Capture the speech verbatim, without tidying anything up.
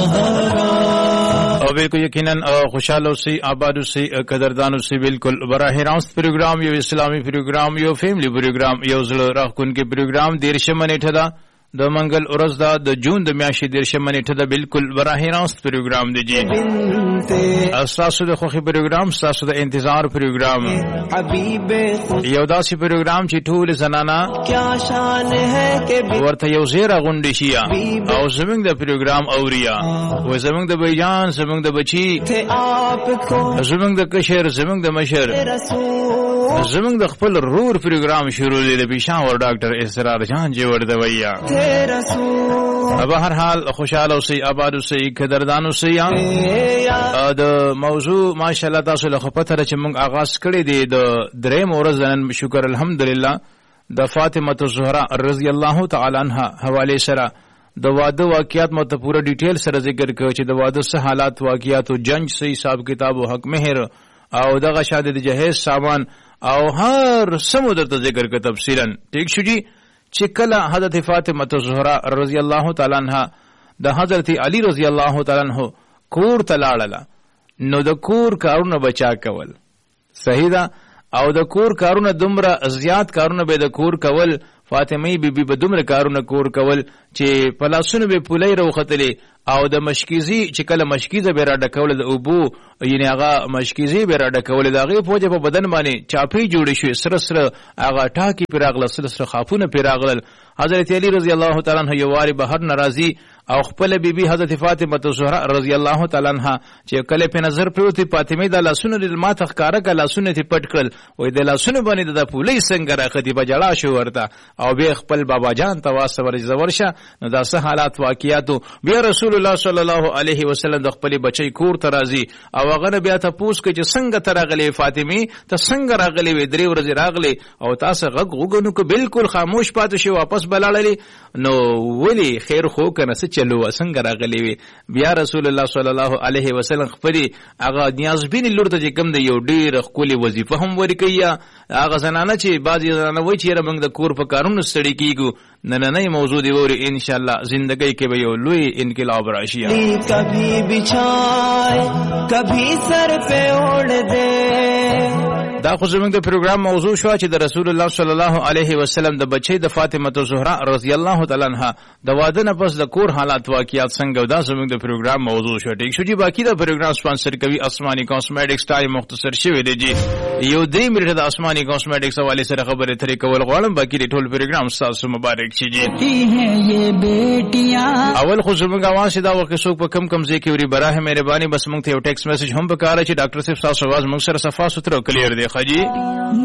और बिल्कुल यकीनन खुशहाल सी आबाद सी कदरदान सी बिल्कुल बराह रास्त प्रोग्राम यो इस्लामी प्रोग्राम यो फैमिली प्रोग्राम यो ज़ल राखुन के प्रोग्राम देरशम नेठदा द मंगल उरजदा द जून द म्याशी देरशम नेठदा बिल्कुल बराह रास्त प्रोग्राम दीजिए असासु द खुखी प्रोग्राम सासु द इंतजार प्रोग्राम यौदासी प्रोग्राम ची ठूल जनाना क्या शान है के वर्थ यो ज़ेरा गुंडिशिया और ज़मीन द प्रोग्राम औरिया वो ज़मीन द बयान ज़मीन द बची ज़मीन द कशर ज़मीन द मशर ज़मीन द खपल रूर प्रोग्राम शुरू दे पिशा और डॉक्टर इसरार जान जेवर दवैया अब हर हाल खुशहाल से आबाद से कदरदान से या द मौजू माशाल्लाह तासु له पत्थर چې موږ आगाज کړی دی د دریم ورځ نن شکر الحمدلله د فاطمه الزهرا رضی الله تعالی عنها حواله سره د واده واقعیات مو ته پورا ډیټیل سره ذکر کړ چې د واده سه حالات واقعیات او جنج سه حساب کتاب او حق مہر او دغه شاده د جهیز سامان او هر سمو درته ذکر کړ تفصیلا ٹھیک شو جی چې کله حضرت فاطمه الزهرا رضی الله تعالی عنها د حضرت علی رضی الله تعالی عنہ کور تلاړه نو د کور کارونه بچا کول صحیح ده او د کور کارونه دومره زیات کارونه به د کور کول فاطمه بی بی به دومره کارونه کور کول چې پلاسونه به پولای روختلې او د مشکیزي چې کله مشکیزه به را ډکول د ابو یعنی هغه مشکیزي به را ډکول د هغه فوجه په بدن باندې چاپی جوړ شي سره سره هغه ټاکی پیراغله سره سره خافونه پیراغله حضرت علی رضی الله تعالی عنہ یو واری بهر ناراضي او خپل بیبي بی حضرت فاطمه الزهرا رضی الله تعالی عنها چې کله په نظر پروتي فاطمه د لاسونو د ما تخکارا ک لاسونو ته پټ کړل وې د لاسونو باندې د پولیس څنګه راخدي بجړا شو ورته او به خپل بابا جان تواس ورځ ورشه نو دا سه حالات واقعیاتو بیا رسول الله صلی الله علیه وسلم د خپل بچی کور ته راځي او هغه بیا ته پوښ کې چې څنګه ترغلې فاطمه ته څنګه راغلې وې درې ورځې راغلې او تاسو غږ وګونو کو بالکل خاموش پاتې شو واپس بلاړلې نو ولی خیر خو کنه څه چلو څنګه راغلې وې بیا رسول الله صلی الله علیه وسلم خپل هغه نیازبین لور ته کوم دی یو ډیر خولي وظیفه هم ورکیا هغه زنانه چې بعضی زنانه وای چې رمنګ د کور په کارونو ستړي کیګو نه نه نه موضوع دی وری ان شاء الله زندګۍ کې به یو لوی انقلاب راشي کبھی بچھائے کبھی سر پہ اوڑ دے دا خو زموږ د پروګرام موضوع شو چې د رسول الله صلی الله علیه وسلم د بچی د فاطمه الزهرا رضی الله تعالی عنها د واده نه پس د کور حالات واقعیات څنګه دا زموږ د پروګرام موضوع شو ټیک شو جی باقی د پروګرام سپانسر کوي اسماني کاسمیټکس ټای مختصر شوی دی جی یو درې منټه د اسماني کاسمیټکس حواله سره خبره ترې کول غواړم باقی د ټول پروګرام تاسو مبارک شي جی اول خو زموږ आवाज دا وکه څوک په کم کم ځای کې وری براه مهرباني بس موږ ته یو ټیکس میسج هم پکاره چې ډاکټر صاحب تاسو आवाज موږ سره صفا ستر کلیر دی خجی